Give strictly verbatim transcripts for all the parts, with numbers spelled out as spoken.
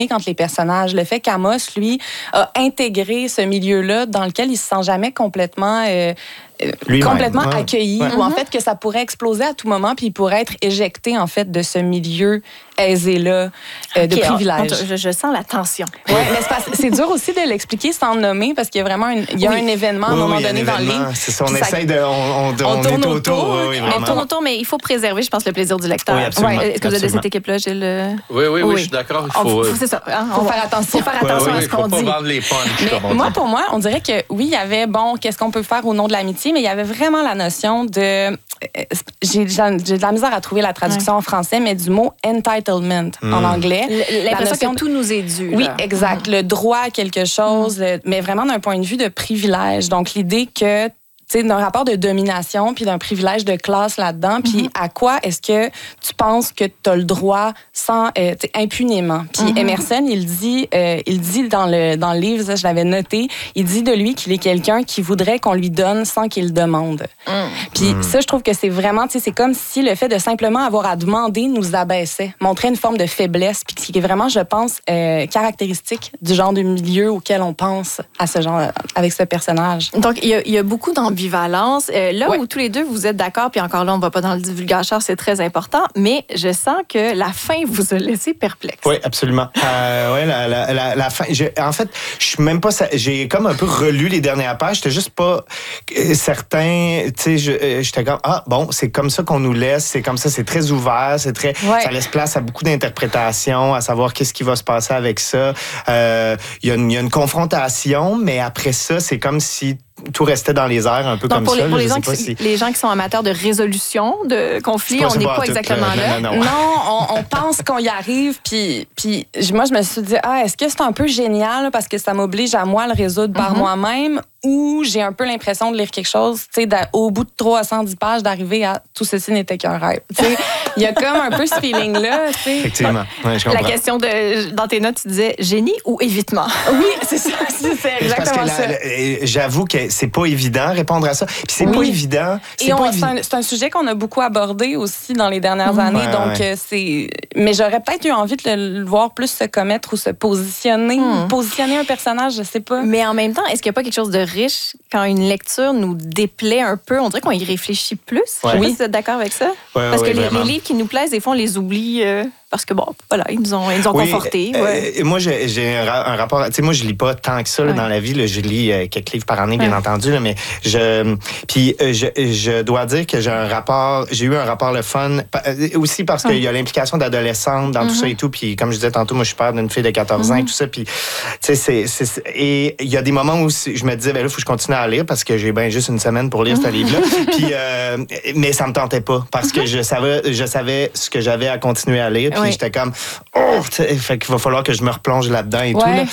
entre les personnages. Le fait qu'Amos, lui, a intégré ce milieu-là dans lequel il se sent jamais complètement... Euh, complètement ouais. accueilli, ouais. ou en fait que ça pourrait exploser à tout moment, puis il pourrait être éjecté en fait de ce milieu aisé-là euh, de okay, privilèges. Je, je sens la tension. Ouais, mais c'est, pas, c'est dur aussi de l'expliquer sans le nommer, parce qu'il y a vraiment une, il y a oui. un événement à un oui, moment oui, donné dans le livre. C'est ça, on essaye de... On, on, on, on tourne est autour. autour oui, oui, on tourne autour, mais il faut préserver, je pense, le plaisir du lecteur. Oui, absolument. Ouais. Est-ce que vous êtes de cette équipe-là, Gilles? Oui, oui, oui, je suis d'accord. Il faut, on, c'est ça. Il hein, faut faire attention. faut faire attention oui, oui, à ce qu'on dit. Il faut pas vendre les punchs, comme on moi, dit. pour moi, on dirait que oui, il y avait, bon, qu'est-ce qu'on peut faire au nom de l'amitié, mais il y avait vraiment la notion de... J'ai, j'ai de la misère à trouver la traduction ouais. en français, mais du mot entitlement mm. en anglais. L'impression que tout nous est dû. Oui, là. exact. Mm. Le droit à quelque chose, mm. le, mais vraiment d'un point de vue de privilège. Donc, l'idée que c'est d'un rapport de domination puis d'un privilège de classe là-dedans. Puis mm-hmm. à quoi est-ce que tu penses que tu as le droit sans euh, impunément? Puis mm-hmm. Emerson, il dit, euh, il dit dans le dans le livre, ça, je l'avais noté, il dit de lui qu'il est quelqu'un qui voudrait qu'on lui donne sans qu'il le demande. Mm. Puis mm. ça, je trouve que c'est vraiment, tu sais, c'est comme si le fait de simplement avoir à demander nous abaissait, montrait une forme de faiblesse, puis qui est vraiment, je pense, euh, caractéristique du genre de milieu auquel on pense à ce genre, avec ce personnage. Donc, il y a, il y a beaucoup d'ambivalence. Euh, là ouais. où tous les deux, vous êtes d'accord, puis encore là, on ne va pas dans le divulgateur, c'est très important, mais je sens que la fin vous a laissé perplexe. Oui, absolument. Euh, ouais, la, la, la, la fin. Je, en fait, je suis même pas. J'ai comme un peu relu les dernières pages. J'étais juste pas certain. Tu sais, j'étais comme ah bon, c'est comme ça qu'on nous laisse. C'est comme ça, c'est très ouvert, c'est très. Ouais. Ça laisse place à beaucoup d'interprétations, à savoir qu'est-ce qui va se passer avec ça. Il euh, y, y a une confrontation, mais après ça, c'est comme si tout restait dans les airs, un peu Donc comme pour ça. Les, pour là, les, je gens sais pas qui, si... les gens qui sont amateurs de résolution de conflits, on n'est pas, pas exactement tout, là. Non, non, non. non on, on pense qu'on y arrive, puis, puis moi, je me suis dit, ah, est-ce que c'est un peu génial parce que ça m'oblige à moi à le résoudre par mm-hmm. moi-même, ou j'ai un peu l'impression de lire quelque chose, tu sais, au bout de trois cent dix pages, d'arriver à tout ceci n'était qu'un rêve. Tu sais, il y a comme un peu ce feeling-là. Tu sais. Effectivement. Ouais, je comprends. La question de, dans tes notes, tu disais génie ou évitement? Oui, c'est ça. C'est, c'est exactement parce ça. que la, j'avoue que c'est pas évident répondre à ça. Puis c'est oui. pas évident. C'est, Et on, pas c'est, un, c'est un sujet qu'on a beaucoup abordé aussi dans les dernières mmh. années. Ouais, donc, ouais. c'est. Mais j'aurais peut-être eu envie de le voir plus se commettre ou se positionner. Mmh. Positionner un personnage, je sais pas. Mais en même temps, est-ce qu'il n'y a pas quelque chose de riche quand une lecture nous déplaît un peu? On dirait qu'on y réfléchit plus. Ouais. Je sais pas si vous êtes d'accord avec ça. Ouais, Parce ouais, que les, les livres qui nous plaisent, des fois, on les oublie. Euh... Parce que, bon, voilà, ils nous ont, ils nous ont oui, confortés. Ouais. Euh, moi, j'ai, j'ai un, un rapport... Tu sais, moi, je lis pas tant que ça là, ouais. dans la vie. Là, je lis euh, quelques livres par année, bien ouais. entendu. Là, mais je... Puis, euh, je, je dois dire que j'ai un rapport... J'ai eu un rapport le fun. Aussi parce qu'il ouais. y a l'implication d'adolescente dans mm-hmm. tout ça et tout. Puis, comme je disais tantôt, moi, je suis père d'une fille de quatorze mm-hmm. ans et tout ça. Puis, tu sais, c'est, c'est, c'est... Et il y a des moments où je me disais, ben là, il faut que je continue à lire parce que j'ai bien juste une semaine pour lire mm-hmm. ce livre-là. Puis, euh, mais ça me tentait pas parce que je savais, je savais ce que j'avais à continuer à lire. Puis, ouais. j'étais comme... Oh, fait qu'il va falloir que je me replonge là-dedans et ouais. tout. Là.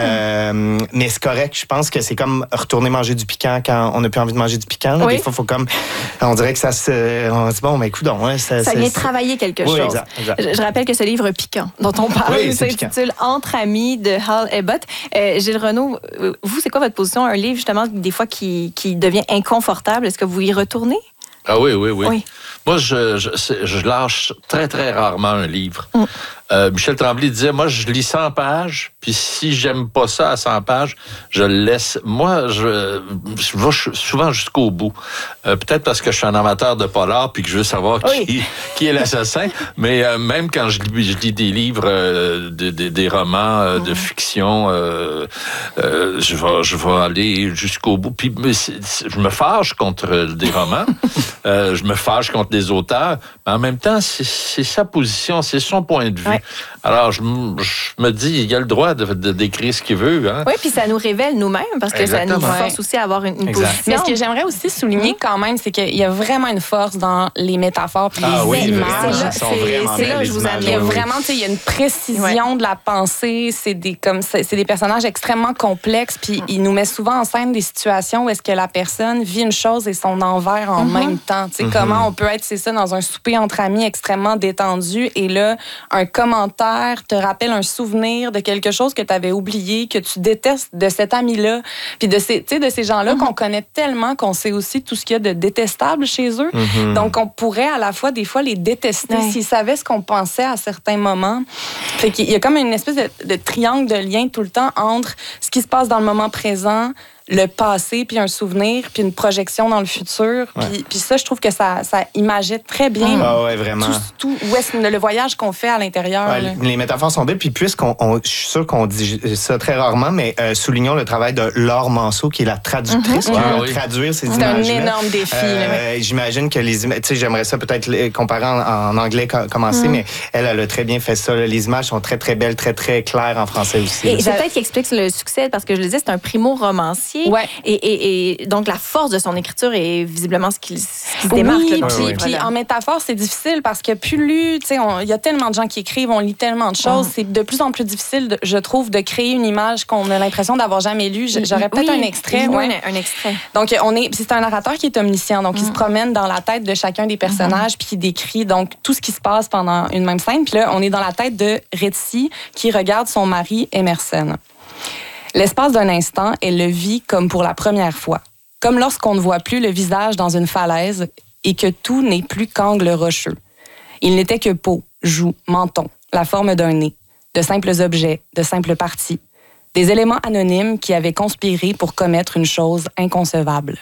Euh, mais c'est correct. Je pense que c'est comme retourner manger du piquant quand on n'a plus envie de manger du piquant. Là. Oui. Des fois, il faut comme... On dirait que ça se... On se dit, bon, mais écoute donc. Ouais, ça ça c'est, vient c'est... travailler quelque oui, chose. Exact, exact. Je, je rappelle que ce livre piquant dont on parle oui, s'intitule « Entre amis » de Hal Ebbott. Euh, Gilles Renaud, vous, c'est quoi votre position? Un livre, justement, des fois, qui, qui devient inconfortable. Est-ce que vous y retournez? Ah oui, oui, oui. oui. Moi, je, je, je lâche très, très rarement un livre. Mm. Euh, Michel Tremblay disait, moi, je lis cent pages, puis si j'aime pas ça à cent pages, je le laisse. Moi, je, je vais souvent jusqu'au bout. Euh, peut-être parce que je suis un amateur de polar, puis que je veux savoir oui. qui, qui est l'assassin, mais euh, même quand je lis, je lis des livres, euh, de, de, des romans euh, de fiction, euh, euh, je, vais, je vais aller jusqu'au bout. Puis c'est, c'est, je me fâche contre des romans, euh, je me fâche contre des auteurs, mais en même temps, c'est, c'est sa position, c'est son point de vue. Ouais. Alors, je, je me dis, il a le droit de, de décrire ce qu'il veut. Hein? Oui, puis ça nous révèle nous-mêmes, parce que Exactement. Ça nous force aussi à avoir une, une position. Mais ce que j'aimerais aussi souligner mmh. quand même, c'est qu'il y a vraiment une force dans les métaphores puis ah, les oui, images. C'est là, sont c'est, c'est là où je vous amène. Il y a oui. vraiment, tu sais, il y a une précision ouais. de la pensée. C'est des, comme, c'est, c'est des personnages extrêmement complexes, puis mmh. il nous met souvent en scène des situations où est-ce que la personne vit une chose et son envers en mmh. même temps. Tu sais, mmh. comment on peut être, c'est ça, dans un souper entre amis extrêmement détendu, et là, un commentaire commentaire te rappelle un souvenir de quelque chose que tu avais oublié, que tu détestes de cet ami-là, puis de ces, de ces gens-là mm-hmm. qu'on connaît tellement qu'on sait aussi tout ce qu'il y a de détestable chez eux. Mm-hmm. Donc, on pourrait à la fois, des fois, les détester ouais. s'ils savaient ce qu'on pensait à certains moments. Fait qu'il y a comme une espèce de, de triangle de lien tout le temps entre ce qui se passe dans le moment présent, le passé, puis un souvenir, puis une projection dans le futur. Ouais. Puis, puis ça, je trouve que ça, ça imagine très bien ah ouais, vraiment. Tout, tout, où est-ce, le voyage qu'on fait à l'intérieur. Ouais, les métaphores sont belles. Puis puisqu'on, on, je suis sûr qu'on dit ça très rarement, mais euh, soulignons le travail de Laure Manceau, qui est la traductrice, mm-hmm. qui va oui. traduire ces c'est images. C'est un énorme défi. Euh, là. J'imagine que les images, tu sais, j'aimerais ça peut-être comparer en, en anglais commencer, mm. mais elle, elle a très bien fait ça. Là. Les images sont très, très belles, très, très claires en français aussi. Et c'est peut-être qui explique le succès, parce que je le disais, c'est un primo-romancier. Ouais. Et, et Et, et donc, la force de son écriture est visiblement ce qui, ce qui se démarque. Oui, là, puis, oui. puis en métaphore, c'est difficile parce que plus lu, tu sais, il y a tellement de gens qui écrivent, on lit tellement de choses, mm. c'est de plus en plus difficile, de, je trouve, de créer une image qu'on a l'impression d'avoir jamais lue. J'aurais peut-être oui, un extrait. Oui, ouais. un, un extrait. Donc, on est, c'est un narrateur qui est omniscient, donc mm. il se promène dans la tête de chacun des personnages, mm. puis il décrit donc tout ce qui se passe pendant une même scène. Puis là, on est dans la tête de Retsi qui regarde son mari Emerson. L'espace d'un instant, elle le vit comme pour la première fois. Comme lorsqu'on ne voit plus le visage dans une falaise et que tout n'est plus qu'angle rocheux. Il n'était que peau, joues, menton, la forme d'un nez, de simples objets, de simples parties, des éléments anonymes qui avaient conspiré pour commettre une chose inconcevable.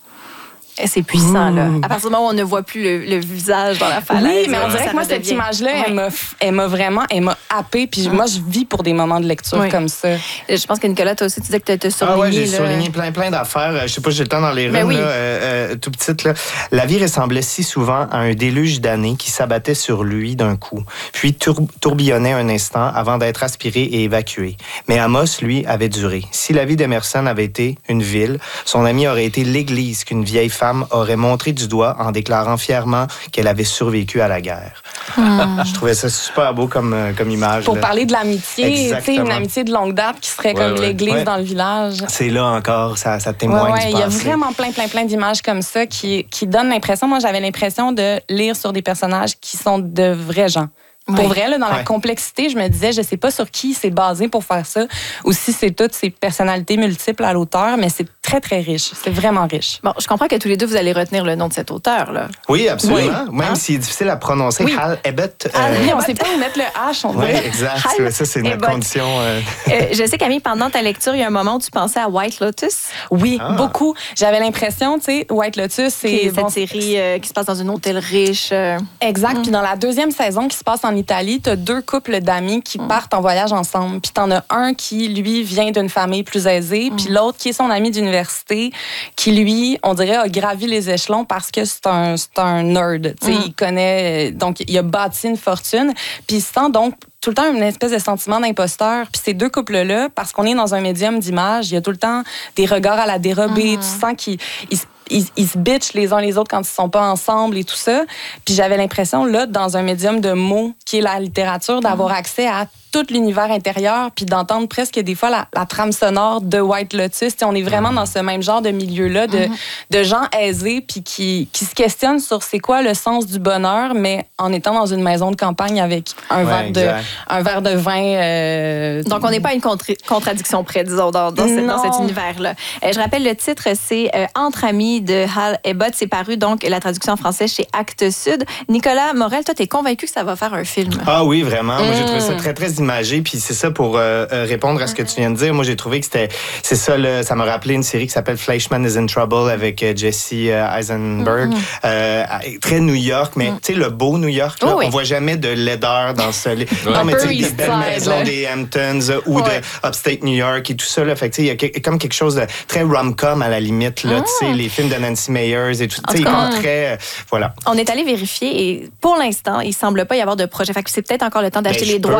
C'est puissant, mmh. là. À partir du moment où on ne voit plus le, le visage dans la falaise. Oui, mais on dirait que moi, cette devient... image-là, ouais. elle, m'a, elle m'a vraiment, elle m'a happée. Puis mmh. moi, je vis pour des moments de lecture oui. comme ça. Je pense que Nicolas, toi aussi, tu disais que tu as surligné. Ah ouais, j'ai là. surligné plein, plein d'affaires. Je sais pas, j'ai le temps dans les rues, oui. là, euh, euh, tout petite. Là. La vie ressemblait si souvent à un déluge d'années qui s'abattait sur lui d'un coup, puis tour- tourbillonnait un instant avant d'être aspiré et évacué. Mais Amos, lui, avait duré. Si la vie d'Emerson avait été une ville, son ami aurait été l'église qu'une vieille femme aurait montré du doigt en déclarant fièrement qu'elle avait survécu à la guerre. Mmh. Je trouvais ça super beau comme, comme image. Pour là. parler de l'amitié, une amitié de longue date qui serait ouais, comme ouais. l'église ouais. dans le village. C'est là encore, ça, ça témoigne ouais, ouais, du passé. Il y a vraiment plein, plein, plein d'images comme ça qui, qui donnent l'impression, moi j'avais l'impression de lire sur des personnages qui sont de vrais gens. Pour oui. vrai, là, dans ouais. la complexité, je me disais, je sais pas sur qui c'est basé pour faire ça, ou si c'est toutes ces personnalités multiples à l'auteur, mais c'est très, très riche. C'est vraiment riche. Bon, je comprends que tous les deux, vous allez retenir le nom de cet auteur, là. Oui, absolument. Oui. Même hein? s'il est difficile à prononcer. Oui. Hal Ebbett. Ah, euh... oui, on sait pas où mettre le H, on dirait. Oui, exact. Hal ça, c'est notre condition. Euh... Euh, je sais, Camille, pendant ta lecture, il y a un moment où tu pensais à White Lotus. Oui, ah. beaucoup. J'avais l'impression, tu sais, White Lotus, c'est... Okay, bon, cette série euh, qui se passe dans un hôtel riche. Euh... Exact. Mm. Puis dans la deuxième saison qui se passe en Italie, t'as deux couples d'amis qui mm. partent en voyage ensemble. Puis t'en as un qui, lui, vient d'une famille plus aisée, mm. puis l'autre qui est son ami d'université, qui, lui, on dirait, a gravi les échelons parce que c'est un, c'est un nerd. Tu sais, mm. il connaît... Donc, il a bâti une fortune. Puis il se sent donc tout le temps une espèce de sentiment d'imposteur. Puis ces deux couples-là, parce qu'on est dans un médium d'image, il y a tout le temps des regards à la dérobée. Mm. Tu sens qu'ils... Ils, Ils, ils se bitchent les uns les autres quand ils sont pas ensemble et tout ça. Puis j'avais l'impression, là, dans un médium de mots qui est la littérature, d'avoir mm. accès à tout l'univers intérieur puis d'entendre presque des fois la, la trame sonore de White Lotus. T'sais, on est vraiment mm. dans ce même genre de milieu-là de, mm. de gens aisés puis qui, qui se questionnent sur c'est quoi le sens du bonheur, mais en étant dans une maison de campagne avec un, ouais, verre, de, un verre de vin. Euh... Donc, on n'est pas à une contra- contradiction près, disons, dans, dans, ce, dans cet univers-là. Euh, je rappelle le titre, c'est euh, Entre amis de Hal Ebbett. C'est paru, donc, la traduction en français chez Actes Sud. Nicolas Morel, toi, t'es convaincu que ça va faire un film? Ah oui, vraiment. Moi, j'ai trouvé ça très, très imagé. Puis c'est ça, pour euh, répondre à ce que tu viens de dire, moi, j'ai trouvé que c'était... C'est ça, là, ça m'a rappelé une série qui s'appelle Fleischman is in Trouble avec euh, Jesse euh, Eisenberg. Mm-hmm. Euh, très New York, mais mm. tu sais, le beau New York, là, oh, oui. on voit jamais de laideur dans ce... Ouais. Non, mais tu sais, des belles maisons des Hamptons euh, ou ouais. de Upstate New York et tout ça, là. Fait que tu sais, il y a que, comme quelque chose de très rom-com à la limite, là. Ah. Tu sais, les films de Nancy Meyers et tout. Tu sais, ils sont très... Euh, voilà. On est allé vérifier et pour l'instant, il semble pas y avoir de projet. Fait que c'est peut-être encore le temps d'acheter ben, les droits, Nicolas.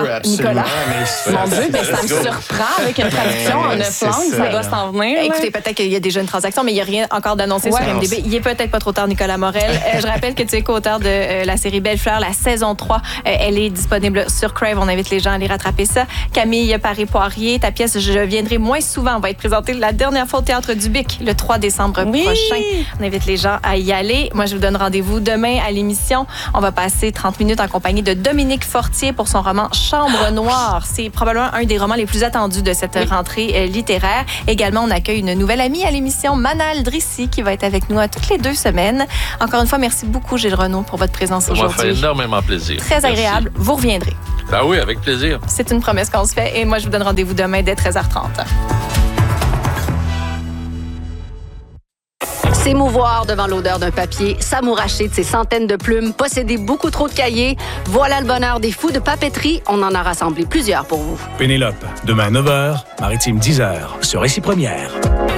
Nicolas. Mais Mon Dieu, ben, ça me surprend avec une traduction en neuf c'est langues, ça, ça, doit là. s'en venir. là. Écoutez, peut-être qu'il y a déjà une transaction, mais il n'y a rien encore d'annoncé Ouais. sur I M D B. Il est peut-être pas trop tard, Nicolas Morel. Euh, je rappelle que tu es co-auteur de euh, la série Belle Fleur, la saison trois. Euh, elle est disponible sur Crave. On invite les gens à aller rattraper ça. Camille Paré-Poirier, ta pièce Je viendrai moins souvent va être présentée la dernière fois au Théâtre du Bic le trois décembre Oui. prochain. On invite les gens à y aller. Moi, je vous donne rendez-vous demain à l'émission. On va passer trente minutes en compagnie de Dominique Fortier pour son roman Chambre Noire. C'est probablement un des romans les plus attendus de cette rentrée euh, littéraire. Également, on accueille une nouvelle amie à l'émission, Manal Drissi, qui va être avec nous à toutes les deux semaines. Encore une fois, merci beaucoup, Gilles Renaud, pour votre présence Ça m'a fait aujourd'hui. énormément plaisir. Très Merci. agréable. Vous reviendrez. Ah oui, avec plaisir. C'est une promesse qu'on se fait. Et moi, je vous donne rendez-vous demain dès treize heures trente. S'émouvoir devant l'odeur d'un papier, s'amouracher de ses centaines de plumes, posséder beaucoup trop de cahiers, voilà le bonheur des fous de papeterie. On en a rassemblé plusieurs pour vous. Pénélope, demain neuf heures, Maritime dix heures, sur Récit Première.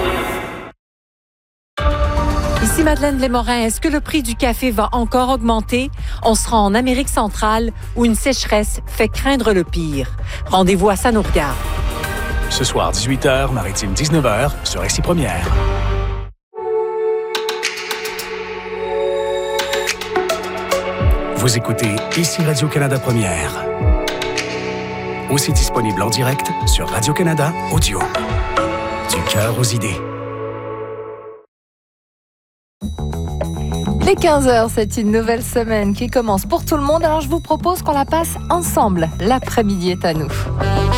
Ici Madeleine Desmorin. Est-ce que le prix du café va encore augmenter? On se rend en Amérique centrale où une sécheresse fait craindre le pire. Rendez-vous à Ça nous regarde. Ce soir, dix-huit heures, Maritime dix-neuf heures, sur Récit Première. Vous écoutez Ici Radio-Canada Première. Aussi disponible en direct sur Radio-Canada Audio. Du cœur aux idées. Les quinze heures, c'est une nouvelle semaine qui commence pour tout le monde. Alors je vous propose qu'on la passe ensemble. L'après-midi est à nous.